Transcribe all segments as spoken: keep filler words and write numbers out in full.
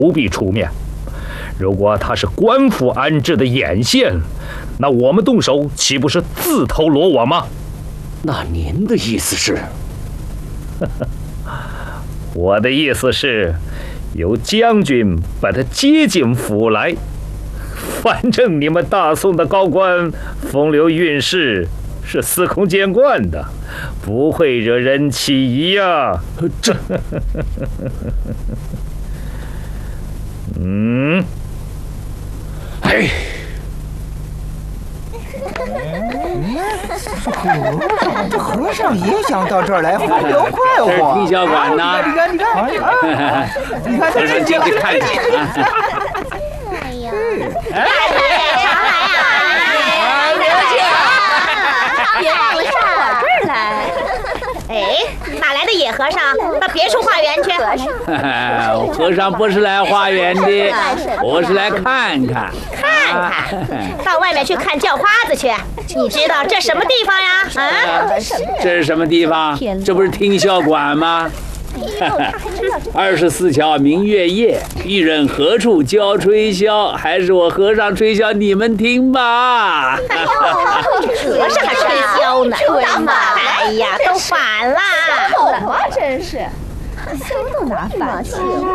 不必出面。如果他是官府安置的眼线，那我们动手岂不是自投罗网吗？ 那您的意思是？ 我的意思是，由将军把他接进府来。反正你们大宋的高官风流韵事是司空见惯的，不会惹人起疑呀。 这， 嗯， 哎。 这和尚也想到这儿来风流快活。 这是听小馆呢。 你看，你看，你看，你看， 和尚进去看看。 哎呀， 哎，常来啊！刘姐，别忘了上我这儿来。哎，哪来的野和尚到别处化缘去？ 和尚不是来化缘的，我是来看看。 看看，到外面去看叫花子去。你知道这什么地方呀？啊， 这是什么地方？这不是听笑馆吗？二十四桥明月夜，一人何处教吹箫？还是我和尚吹箫，你们听吧。 和尚还吹箫呢？吹嘛！哎呀，都反了！ 懂啊，真是。箫都拿反了，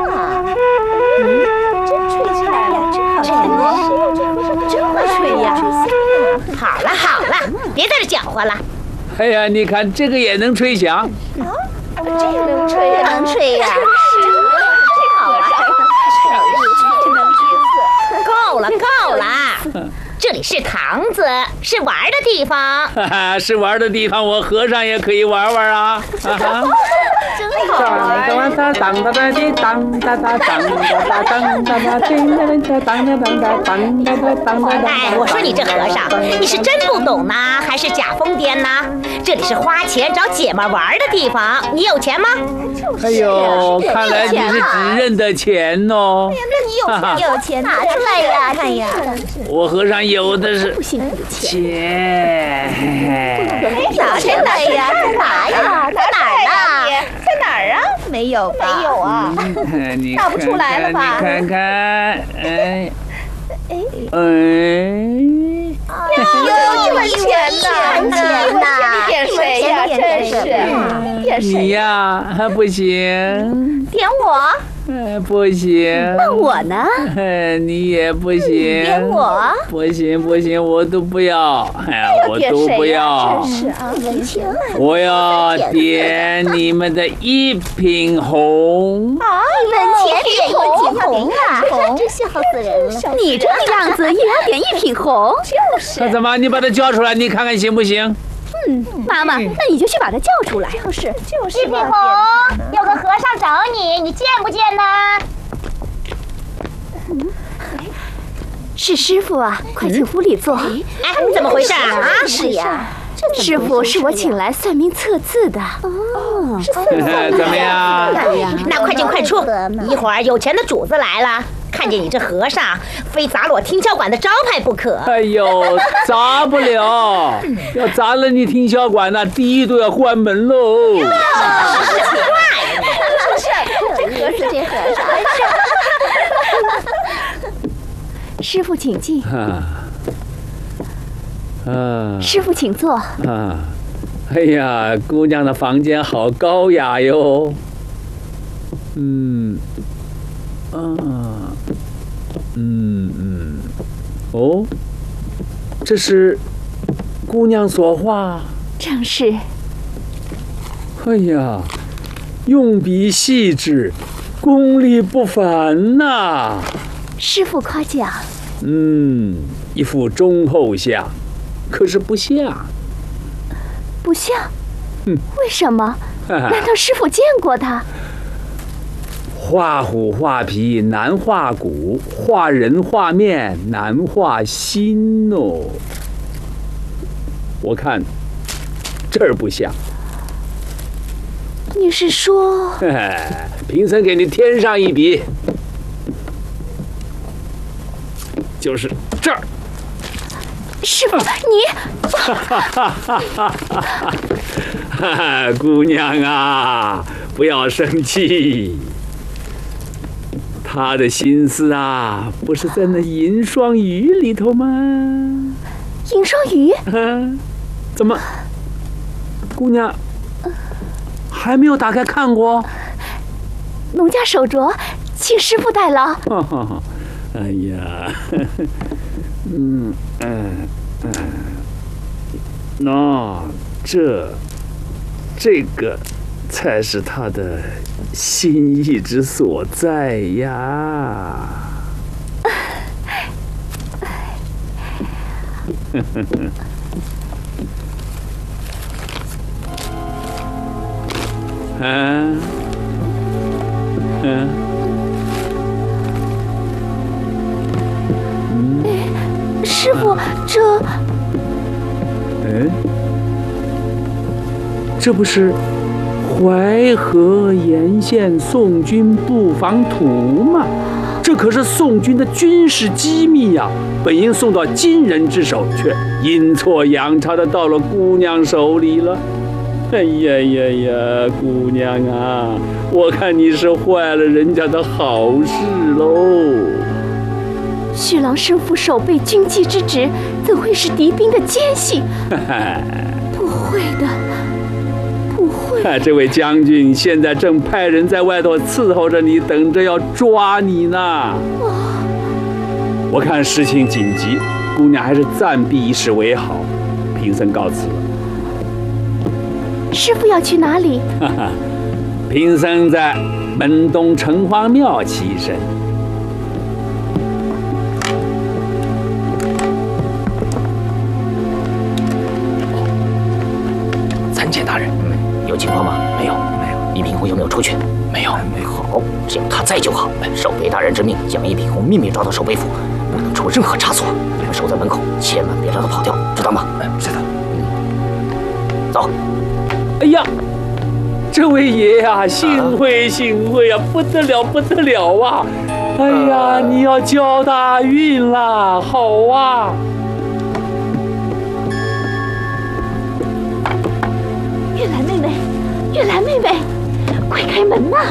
真吹起来了，真好听，真会吹呀！ 好了好了，别在这搅和了。 哎呀，你看这个也能吹响。 这个能吹呀，能吹呀！ 这好啊， 真能意思。够了够了，这里是堂子，是玩的地方。 哈哈，是玩的地方，我和尚也可以玩玩啊。哈哈。 真好玩！ 哎，我说你这和尚，你是真不懂呢，还是假疯癫呢？这里是花钱找姐们玩的地方，你有钱吗？ 哎呦，看来你是只认得钱哦。 那你有钱有钱拿出来呀，看呀！ 我和尚有的是钱。 拿出来呀，在哪呀？在哪儿呢？在哪儿啊？没有吧？没有啊， 拿不出来了吧？ 你看看，哎，哎， 哟，这钱呢？钱呢？点谁呀？真是，点谁？ 你呀，还不行。 点我？ 哎，不行。 那我呢？ 哎，你也不行。 点我？ 不行不行，我都不要。哎，我都不要。 真是啊，文钱。 我要点你们的一品红。 啊，一文钱点一品红啊！真笑死人了！你这个样子也要点一品红？就是。 那怎么？你把他叫出来，你看看行不行？ 嗯，妈妈，那你就去把他叫出来。就是就是。 一品红，有个和尚找你，你见不见呢？ 是师傅啊，快请府里坐。 哎，怎么回事啊？ 是呀，师傅是我请来算命测字的。哦，是测字怎么样？ 那快进快出，一会儿有钱的主子来了，看见你这和尚，非砸了我听箫馆的招牌不可。 哎呦，砸不了，要砸了你听箫馆那第一都要关门喽。 奇怪， 这和尚，这和尚。师傅请进。啊，啊师傅请坐。 啊，哎呀，姑娘的房间好高雅哟。嗯，啊，嗯嗯，哦，这是姑娘所画。 正是。 哎呀，用笔细致，功力不凡呐。 师傅夸奖。 嗯，一副忠厚相，可是不像。 不像？ 嗯， 为什么？难道师傅见过他？ 画虎画皮难画骨，画人画面难画心哦。我看这儿不像。 你是说？ 贫僧给你添上一笔。就是这儿， 师傅，你， 姑娘啊，不要生气。 他的心思啊，不是在那银双鱼里头吗？ 银双鱼？ 啊，怎么，姑娘还没有打开看过？ 农家手镯，请师傅代劳。 哎呀，嗯嗯嗯，那这这个才是他的心意之所在呀。嗯嗯。 师傅，这…… 哎，这不是淮河沿线宋军布防图吗？这可是宋军的军事机密呀、啊！本应送到金人之手，却阴错阳差的到了姑娘手里了。哎呀呀呀，姑娘啊，我看你是坏了人家的好事喽！ 徐郎师傅守备军机之职，怎会是敌兵的奸细？不会的，不会。 这位将军现在正派人在外头伺候着你，等着要抓你呢。哦、我看事情紧急，姑娘还是暂避一时为好。贫僧告辞了。 师傅要去哪里？ 贫僧在门东城隍庙栖身。 大人，有情况吗？没有，没有。一品红有没有出去？没有，没有。好，只要他在就好。守备大人之命，将一品红秘密抓到守备府，不能出任何差错。你们守在门口，千万别让他跑掉，知道吗？是的。嗯，走。 哎呀，这位爷呀、啊，幸会幸会啊，不得了不得了啊！哎呀，你要交大运啦，好啊！ 月兰妹妹，月兰妹妹，快开门呐！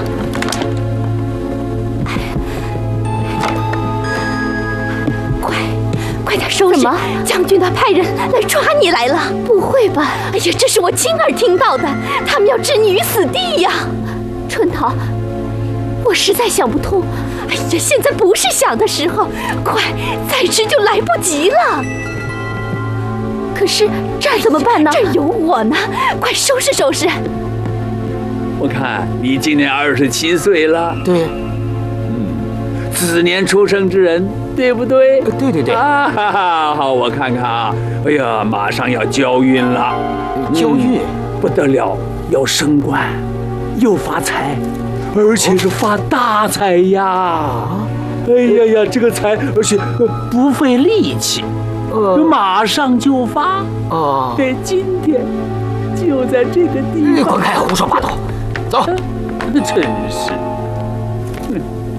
快，快点收拾！什么？将军他派人来抓你来了！不会吧？哎呀，这是我亲耳听到的，他们要置你于死地呀！春桃，我实在想不通。哎呀，现在不是想的时候，快，再迟就来不及了。可是这儿怎么办呢？这儿有我呢，快收拾收拾。 我看你今年二十七岁了， 对， 嗯，子年出生之人，对不对？ 对对对。 啊哈哈，好，我看看啊，哎呀，马上要交运了， 交运、 嗯、不得了，要升官，又发财，而且是发大财呀！啊、哎呀呀，这个财，而且不费力气。呃，马上就发哦！对，今天就在这个地方。 滚开，胡说八道！走， 真是，哼，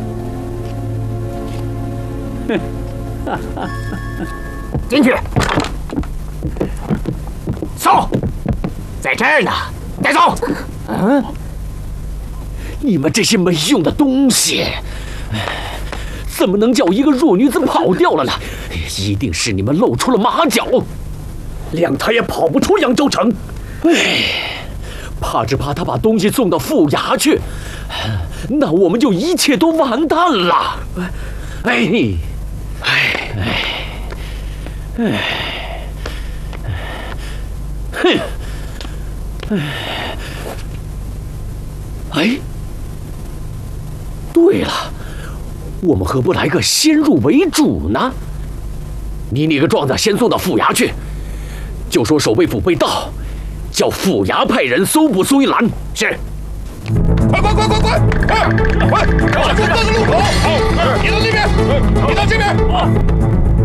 哼，哈哈， 进去，走，在这儿呢，带走。嗯，你们这些没用的东西！怎么能叫一个弱女子跑掉了呢？一定是你们露出了马脚，谅他也跑不出扬州城。哎，怕只怕他把东西送到府衙去，那我们就一切都完蛋了。哎，哎，哎，哎，哼，哎，哎，对了。我们何不来个先入为主呢？你那个壮子先送到府衙去，就说守备府被盗，叫府衙派人搜捕苏一兰。是。 快快快快快！快快，找出那个路口！好，你到那边，你到这边。